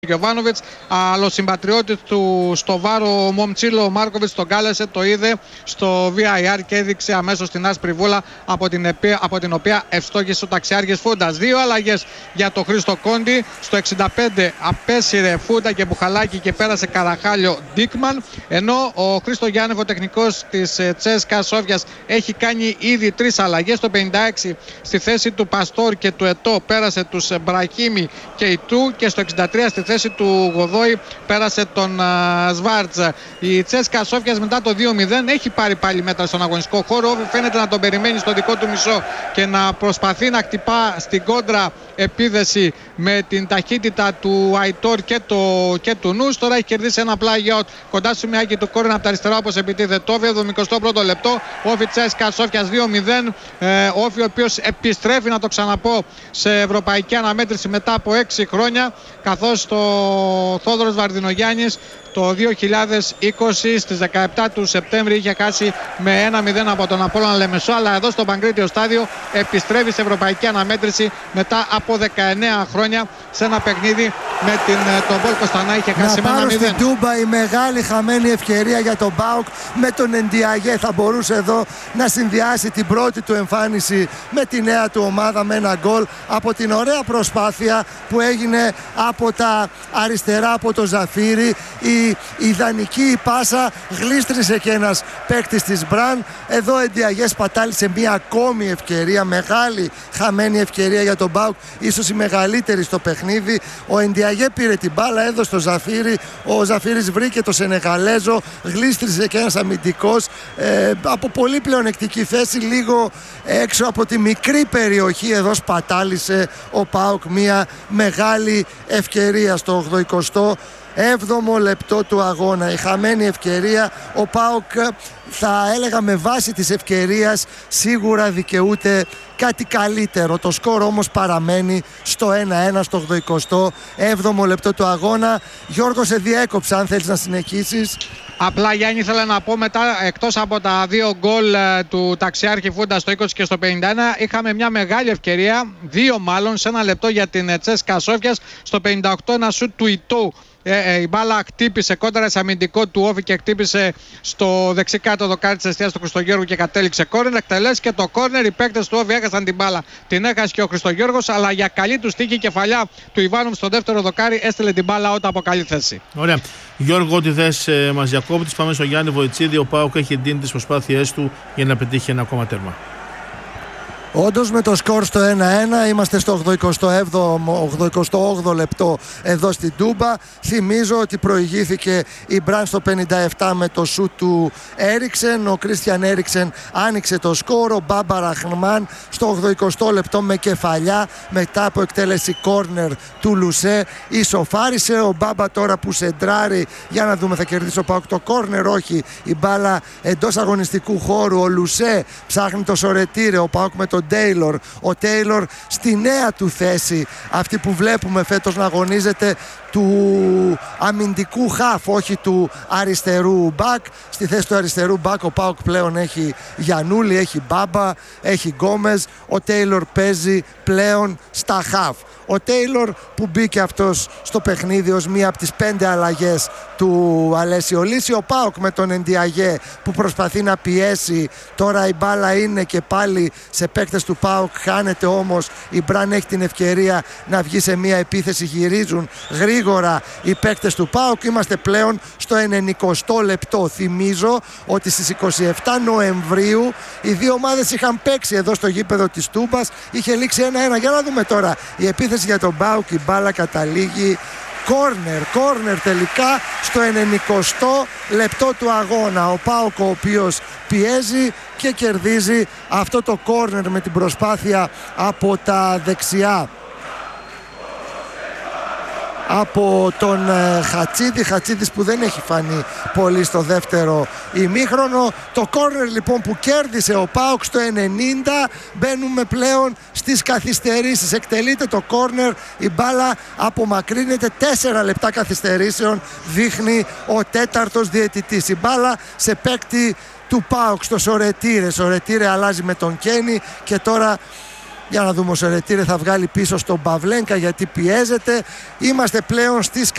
Γιοβάνοβιτς, αλλά ο συμπατριώτης του στο βάρο Μομτσίλο Μάρκοβιτς τον κάλεσε, το είδε στο VAR και έδειξε αμέσως την άσπρη βούλα από την οποία ευστόχησε ο ταξιάρχης Φούντας. Δύο αλλαγές για τον Χρήστο Κόντι. Στο 65 απέσυρε Φούντα και Μπουχαλάκη και πέρασε Καραχάλιο Ντίκμαν, ενώ ο Χρήστο Γιάννεφ, ο τεχνικός της Τσέσκα Σόφιας, έχει κάνει ήδη τρεις αλλαγές. Στο 56 στη θέση του Παστόρ και του Ετώ πέρασε τους Μπραχίμι και Ιτού, και στο 63 στη θέση του Γοδόη πέρασε τον Σβάρτζ. Η Τσέσκα Σόφιας μετά το 2-0 έχει πάρει πάλι μέτρα στον αγωνιστικό χώρο. Φαίνεται να τον περιμένει στο δικό του μισό και να προσπαθεί να χτυπά στην κόντρα επίδεση με την ταχύτητα του Αϊτόρ και του Νους. Τώρα έχει κερδίσει ένα play out κοντά στο μιάκι του κόρνερ από τα αριστερά, όπως επιτίθεται. Όφη, 71ο λεπτό. Όφη Τσέσκα Σόφιας 2-0. Όφη ο οποίος επιστρέφει, να το ξαναπώ, σε ευρωπαϊκή αναμέτρηση μετά από 6 χρόνια, καθώς το Θόδωρος Βαρδινογιάννης το 2020 στις 17 του Σεπτέμβρη είχε χάσει με 1-0 από τον Απόλλωνα Λεμεσό, αλλά εδώ στο Παγκρίτιο Στάδιο επιστρέφει σε ευρωπαϊκή αναμέτρηση μετά από 19 χρόνια σε ένα παιχνίδι με τον Πολ Κοστανά. Είχε χάσει με 1-0. Στην Τούμπα η μεγάλη χαμένη ευκαιρία για τον ΠΑΟΚ με τον Εντιαγέ. Θα μπορούσε εδώ να συνδυάσει την πρώτη του εμφάνιση με τη νέα του ομάδα με ένα γκολ από την ωραία προσπάθεια που έγινε από τα αριστερά από το Ζαφύρι. Η ιδανική πάσα γλίστρισε και ένας παίκτης της Μπραν. Εδώ ο Εντιαγέ πατάλησε μια ακόμη ευκαιρία, μεγάλη χαμένη ευκαιρία για τον ΠΑΟΚ, ίσως η μεγαλύτερη στο παιχνίδι. Ο Εντιαγέ πήρε την μπάλα, έδωσε στο Ζαφύρι, ο Ζαφύρις βρήκε το Σενεγαλέζο, γλίστρισε και ένας αμυντικός από πολύ πλεονεκτική θέση, λίγο έξω από τη μικρή περιοχή. Εδώ σπατάλησε ο ΠΑΟΚ μια μεγάλη ευκαιρία στο 87ο λεπτό του αγώνα. Η χαμένη ευκαιρία, ο ΠΑΟΚ, θα έλεγα με βάση της ευκαιρίας, σίγουρα δικαιούται κάτι καλύτερο. Το σκορ όμως παραμένει στο 1-1 στο 87ο λεπτό του αγώνα. Γιώργο, σε διέκοψα, αν θέλεις να συνεχίσεις. Απλά, Γιάννη, ήθελα να πω μετά, εκτός από τα δύο γκολ του ταξιάρχη Φούντα στο 20 και στο 51, είχαμε μια μεγάλη ευκαιρία, δύο μάλλον, σε ένα λεπτό για την Τσέσκα Σόφιας. Στο 58 ένα σουτ του Ιτού. Η μπάλα χτύπησε κόντρα σε αμυντικό του Όφη και χτύπησε στο δεξί κάτω δοκάρι της εστίας του Χριστογέργου και κατέληξε κόρνερ. Εκτελέστηκε το κόρνερ, οι παίκτες του Όφη έχασαν την μπάλα. Την έχασε και ο Χριστογέργος, αλλά για καλή του τύχη η κεφαλιά του Ιβάνοβιτς στο δεύτερο δοκάρι έστειλε την μπάλα όταν από καλή θέση. Ωραία. Γιώργο, ό,τι θες μας διακόπτεις. Πάμε στο Γιάννη Βοητσίδη. Ο ΠΑΟΚ έχει εντείνει τις προσπάθειές του για να πετύχει ένα ακόμα τέρμα. Όντως, με το σκορ στο 1-1 είμαστε στο 88ο λεπτό εδώ στην Τούμπα. Θυμίζω ότι προηγήθηκε η Μπραν στο 57 με το σούτ του Έριξεν. Ο Κρίστιαν Έριξεν άνοιξε το σκορ. Ο Μπάμπα Ραχμάν στο 80ο λεπτό με κεφαλιά μετά από εκτέλεση κόρνερ του Λουσέ ισοφάρισε. Ο Μπάμπα τώρα που σεντράρει, για να δούμε, θα κερδίσει ο ΠΑΟΚ το κόρνερ? Όχι, η μπάλα εντός αγωνιστικού χώρου. Ο Λουσέ ψάχνει το Σορετήρε. Ο ΠΑΟΚ με τον Τέιλορ. Ο Τέιλορ στη νέα του θέση, αυτή που βλέπουμε φέτος να αγωνίζεται, του αμυντικού χαφ, όχι του αριστερού μπακ. Στη θέση του αριστερού μπακ ο ΠΑΟΚ πλέον έχει Γιαννούλη, έχει Μπάμπα, έχει Γκόμεζ. Ο Τέιλορ παίζει πλέον στα χαφ. Ο Τέιλορ που μπήκε αυτός στο παιχνίδι ως μία από τις 5 αλλαγές του Αλέσιο Λύση. Ο ΠΑΟΚ με τον Εντιαγέ που προσπαθεί να πιέσει. Τώρα η μπάλα είναι και πάλι σε παίκτες του ΠΑΟΚ, χάνεται όμως. Η Μπραν έχει την ευκαιρία να βγει σε μία επίθεση, γυρίζουν γρήγορα οι παίκτες του ΠΑΟΚ. Είμαστε πλέον στο 90ο λεπτό. Θυμίζω ότι στις 27 Νοεμβρίου οι δύο ομάδες είχαν παίξει εδώ στο γήπεδο της Τούμπας. Είχε λήξει 1-1. Για να δούμε τώρα η επίθεση για τον ΠΑΟΚ. Η μπάλα καταλήγει κόρνερ τελικά στο 90ο λεπτό του αγώνα. Ο ΠΑΟΚ, ο οποίος πιέζει και κερδίζει αυτό το κόρνερ με την προσπάθεια από τα δεξιά από τον Χατσίδης που δεν έχει φανεί πολύ στο δεύτερο ημίχρονο. Το κόρνερ λοιπόν που κέρδισε ο ΠΑΟΚ στο 90. Μπαίνουμε πλέον στις καθυστερήσεις. Εκτελείται το κόρνερ, η μπάλα απομακρύνεται. 4 λεπτά καθυστερήσεων δείχνει ο τέταρτος διαιτητής. Η μπάλα σε παίκτη του ΠΑΟΚ, στο Σορετήρε. Σορετήρε αλλάζει με τον Κένι και τώρα Για να δούμε, ο Σερετήρε θα βγάλει πίσω στον Παυλένκα γιατί πιέζεται. Είμαστε πλέον στις